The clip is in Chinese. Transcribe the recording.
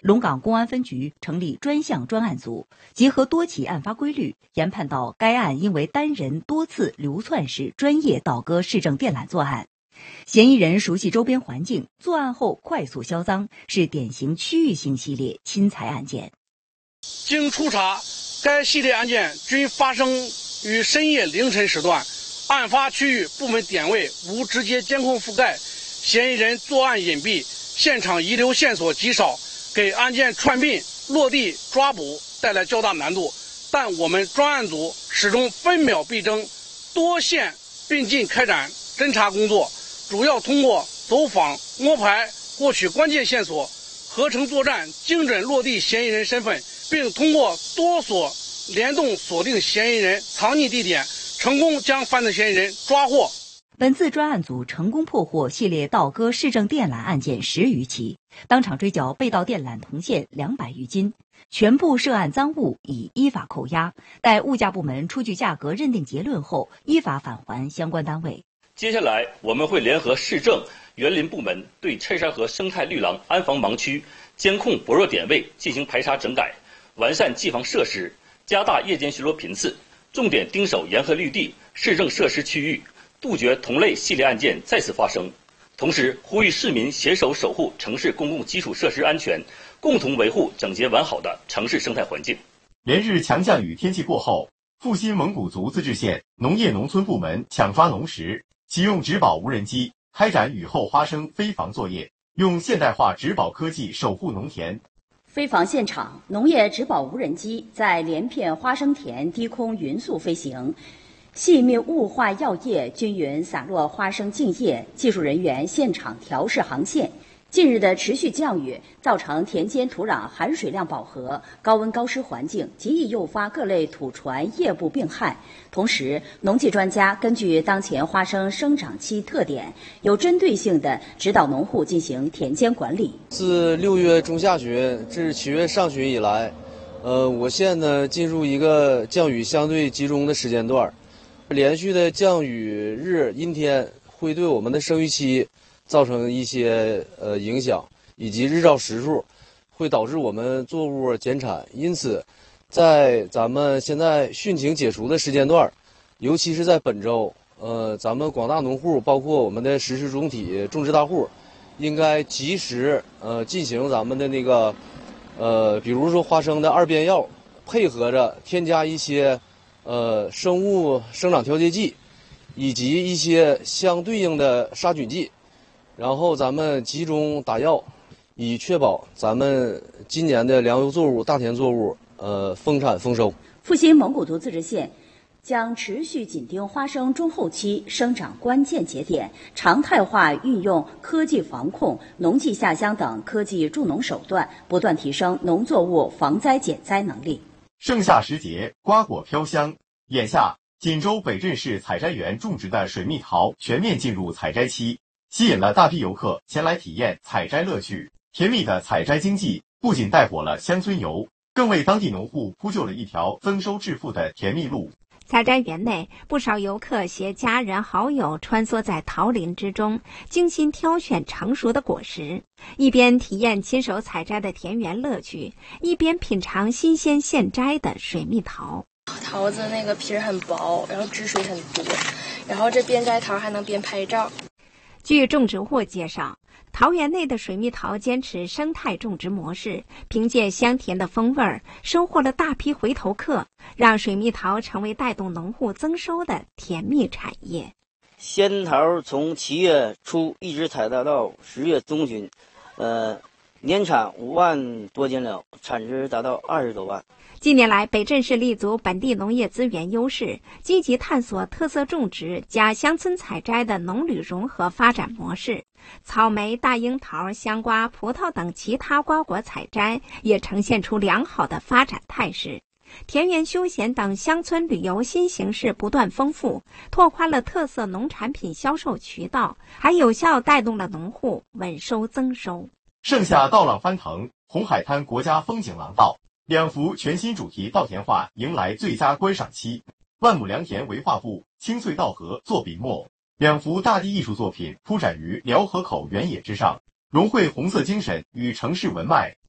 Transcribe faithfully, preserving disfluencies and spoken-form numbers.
龙岗公安分局成立专项专案组，结合多起案发规律，研判到该案因为单人多次流窜式专业倒戈市政电缆作案，嫌疑人熟悉周边环境，作案后快速销赃，是典型区域性系列侵财案件。 经初查，该系列案件均发生于深夜凌晨时段，案发区域部分点位无直接监控覆盖，嫌疑人作案隐蔽，现场遗留线索极少，给案件串并落地抓捕带来较大难度。但我们专案组始终分秒必争，多线并进开展侦查工作，主要通过走访摸排获取关键线索，合成作战精准落地嫌疑人身份，并通过多所联动锁定嫌疑人藏匿地点，成功将犯罪嫌疑人抓获。 本次专案组成功破获系列倒戈市政电缆案件十余起，当场追缴被盗电缆铜线两百余斤，全部涉案赃物已依法扣押，待物价部门出具价格认定结论后，依法返还相关单位。 接下来，我们会联合市政、园林部门对翠山河生态绿廊安防盲区监控薄弱点位进行排查整改，完善技防设施，加大夜间巡逻频次，重点盯守沿河绿地、市政设施区域，杜绝同类系列案件再次发生。同时，呼吁市民携手守护城市公共基础设施安全，共同维护整洁完好的城市生态环境。 连日强降雨天气过后，阜新蒙古族自治县农业农村部门抢抓农时，启用植保无人机开展雨后花生飞防作业，用现代化植保科技守护农田。 飞防现场，农业植保无人机在连片花生田低空匀速飞行，细密雾化药液均匀洒落花生茎叶，技术人员现场调试航线。近日的持续降雨造成田间土壤含水量饱和，高温高湿环境极易诱发各类土传叶部病害。同时，农技专家根据当前花生生长期特点，有针对性地指导农户进行田间管理。 自六月中下旬至七月上旬以来，呃，我县呢进入一个降雨相对集中的时间段，连续的降雨日阴天会对我们的生育期造成一些呃影响，以及日照时数会导致我们作物减产。因此，在咱们现在汛情解除的时间段，尤其是在本周，呃，咱们广大农户，包括我们的实施主体种植大户，应该及时呃进行咱们的那个呃，比如说花生的二边药，配合着添加一些呃生物生长调节剂，以及一些相对应的杀菌剂。然后咱们集中打药，以确保咱们今年的粮油作物、大田作物呃丰产丰收。 阜新蒙古族自治县将持续紧盯花生中后期生长关键节点，常态化运用科技防控、农技下乡等科技助农手段，不断提升农作物防灾减灾能力。 盛夏时节，瓜果飘香。眼下，锦州北镇市采摘园种植的水蜜桃全面进入采摘期，吸引了大批游客前来体验采摘乐趣。甜蜜的采摘经济不仅带火了乡村游，更为当地农户铺就了一条丰收致富的甜蜜路。 采摘园内，不少游客携家人好友穿梭在桃林之中，精心挑选成熟的果实，一边体验亲手采摘的田园乐趣，一边品尝新鲜现摘的水蜜桃。 桃子那个皮儿很薄，然后汁水很多，然后这边摘桃还能边拍照。 据种植户介绍，桃园内的水蜜桃坚持生态种植模式，凭借香甜的风味儿，收获了大批回头客，让水蜜桃成为带动农户增收的甜蜜产业。 仙桃从七月初一直采摘到十月中旬，呃，年产五万多斤了，产值达到二十多万。 近年来，北镇市立足本地农业资源优势，积极探索特色种植加乡村采摘的农旅融合发展模式。草莓、大樱桃、香瓜、葡萄等其他瓜果采摘也呈现出良好的发展态势。田园休闲等乡村旅游新形式不断丰富，拓宽了特色农产品销售渠道，还有效带动了农户稳收增收。 盛夏稻浪翻腾，红海滩国家风景廊道两幅全新主题稻田画迎来最佳观赏期。万亩良田为画布，青翠稻禾作笔墨，两幅大地艺术作品铺展于辽河口原野之上，融汇红色精神与城市文脉，